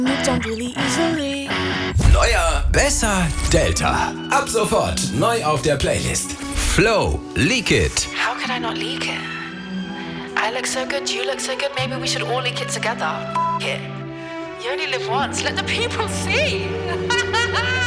moved on really easily. Neuer, besser, Delta. Ab sofort neu auf der Playlist. Flow, Leak It. How could I not leak it? I look so good, you look so good, maybe we should all leak it together. F*** it. You only live once, let the people see.